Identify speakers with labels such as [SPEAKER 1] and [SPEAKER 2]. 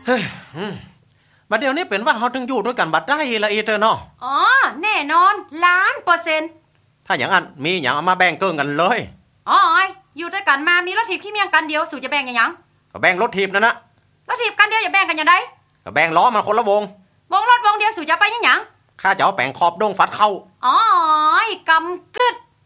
[SPEAKER 1] เฮ้ยบัดเดี๋ยวนี้เป็นว่าเขาถึงอยู่ด้วยกันบัดได้ละเอเตอร์เนาะ
[SPEAKER 2] อ๋อแน่นอน1,000,000%
[SPEAKER 1] ถ้าอย่างนั้นมีอย่างเอามาแบ่งเกินกันเลย
[SPEAKER 2] อ๋ออยู่ด้วยกันมามีรถถีบขี้เมียงกันเดียวสู่จะแบ่งยัง
[SPEAKER 1] ก็แบ่งรถถีบนั่นนะ
[SPEAKER 2] รถถีบกันเดียวอย่าแบ่งกันยังไง
[SPEAKER 1] ก็แบ่งล้อมันคนละวง
[SPEAKER 2] รถวงเดียวสู่จะไปยัง
[SPEAKER 1] ข้าจะเอาแบ่งขอบดงฟัดเข้า
[SPEAKER 2] อ๋อกำกึด